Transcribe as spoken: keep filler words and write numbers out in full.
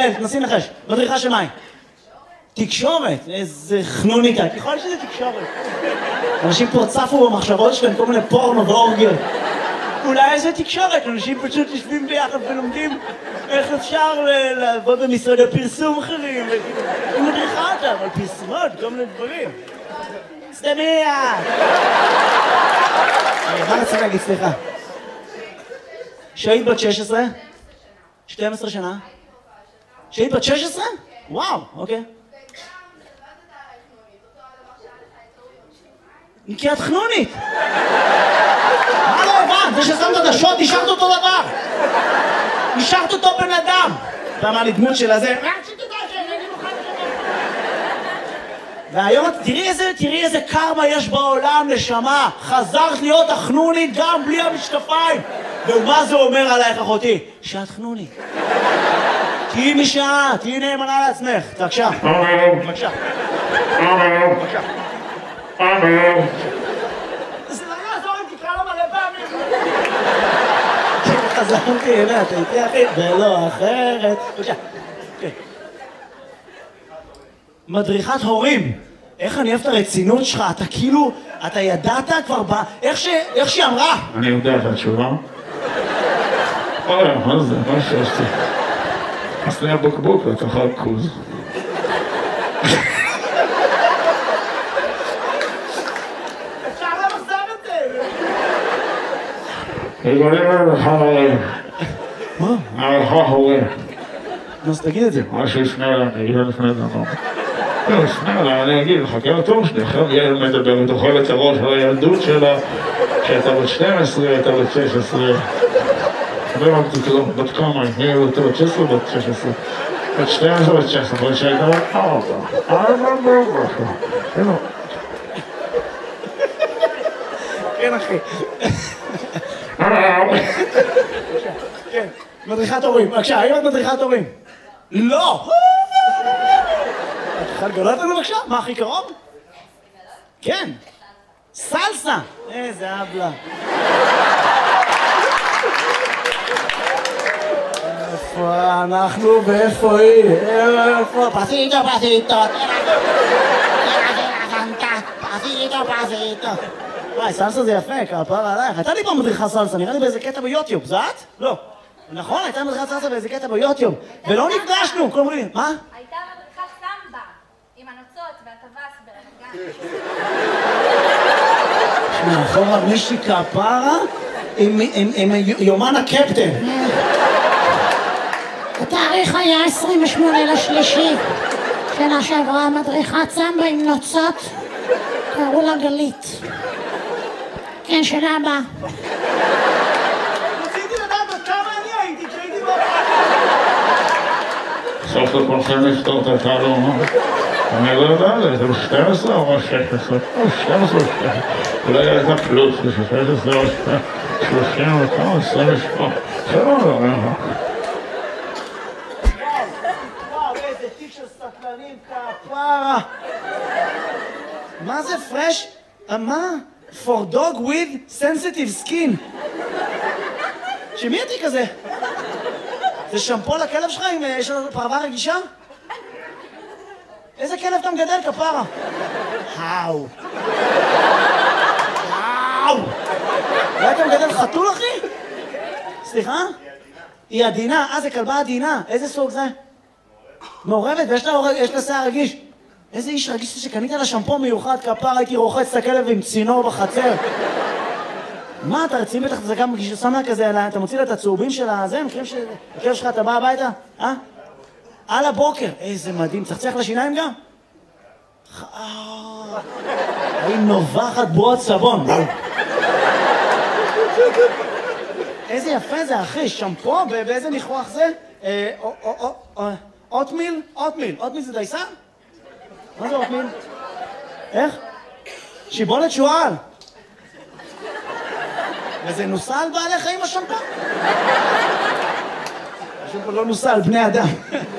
יעל, תנסי לנחש. מדריכה של מים. תקשורת. איזה חנוניקה. ככל שזה תקשורת. אנשים פה צפו במחשבות שלהם כל מיני פורנו ואורגיות. אולי איזה תקשורת. אנשים פשוט יושבים ביחד ולומדים איך אפשר לעבוד במשרד הפרסום אחרים. היא מדריכה אותם על פרסומות, כל מיני דברים. סתמיה! מה רצית להגיד, סליחה? שהיית בת שש עשרה? שתים עשרה שנה? שהיית בת שש עשרה? וואו, אוקיי. כי את חנונית! מה לא הבנת? זה ששמת את השוט, נשארת אותו דבר! נשארת אותו בן אדם! אתה אמר לי דמות של הזה... והיום, תראי איזה, תראי איזה קרמה יש בעולם, נשמה. חזרת להיות החנונית גם בלי המשקפיים. ומה זה אומר עלייך, אחותי? שאת חנונית. תהיי משעה, תהיי נאמנה לעצמך. בבקשה. בבקשה. בבקשה. זה לא יעזור אם תקרא לו מלא פעמים. חזרתי אליה, אתה איתי אחי, ולא אחרת. בבקשה. מדריכת הורים. איך אני אוהב את הרצינות שלך, אתה כאילו, אתה ידעת כבר ב... איך ש... איך שהיא אמרה? אני יודע את התשובה. אוי, מה זה? מה שעשתי? עשתי הבוקבוק לתוכל קוז. אפשר למחזר את זה! יגולים לך הורים. מה? לך הורים. אז תגיד את זה. מה שיפנה אליי, אני אגיד לפני דבר. לא, שנייה, אליי, אני אגיד לך, כי הטוב שלי, אחר ילד מדבר, ותאכל את הראש על הילדות שלה, שהייתה בת שתים עשרה, הייתה בת שש עשרה. לא אמרתי לו, בת כמה, היא הייתה בת שש עשרה, בת שש עשרה. בת שתים עשרה, בת שש עשרה, אבל שהייתה בת ארבע. ארבע, ארבע, ארבע. כן, אחי. כן, מדריכת הורים. בבקשה, האם את מדריכת הורים? לא! את יכולה לגלות לנו בבקשה? מה הכי קרוב? כן. סלסה! איזה אבלה. איפה אנחנו ואיפה היא? איפה? פסיטו, פסיטו. פסיטו, פסיטו. וואי, סלסה זה יפה, כפרה עלייך. הייתה לי פה מדריכה סלסה, נראה לי באיזה קטע ביוטיוב. זה את? לא. נכון, הייתה מדריכת סלסה באיזה קטע ביוטיוב. ולא נפגשנו, כל אומרים, מה? הייתה מדריכת סמבה, עם הנוצות והטווס ברמת גן. מאחורה מישהי כפרה עם יומן הקפטן. התאריך היה עשרים ושמונה לשלישי. שנה שעברה מדריכת סמבה עם נוצות. קראו לה גלית. כן, שנה הבאה. רציתי לדעת עד כמה אני הייתי כשהייתי בבית. סוף סוף הולכים לפתור את התעלום. אני לא יודע, זה שתים עשרה או שש עשרה? או שתים עשרה או שתים עשרה. אולי הייתה פלוס, זה שש עשרה או שלושים וכמה, עשרים ושמונה. זה לא לא, וואו, איזה תיק של סטלנים כפרה. מה זה פרש? מה? For dog with sensitive skin. שמי התיק הזה? זה שמפו לכלב שלך אם יש לו פרווה רגישה? איזה כלב אתה מגדל, כפרה? האו. האו. אולי אתה מגדל חתול, אחי? סליחה? היא עדינה. אה, זה כלבה עדינה. איזה סוג זה? מעורבת, ויש לה שיער רגיש. איזה איש רגיש שקנית לה שמפו מיוחד, כפרה, הייתי רוחץ את הכלב עם צינור בחצר. מה, אתה רציני בטח, זה גם כששם לה כזה, אתה מוציא לה את הצהובים של הזה, מכירים שהכלב שלך, אתה בא הביתה? אה? על הבוקר. איזה מדהים, צחצח לשיניים גם? היא נובחת בועות סבון. איזה יפה זה, אחי, שמפו, באיזה ניחוח זה? אוטמיל? אוטמיל. אוטמיל זה דייסה? מה זה אוטמיל? איך? שיבולת שועל. וזה נוסע על בעלי חיים השמפו? השמפו לא נוסע על בני אדם.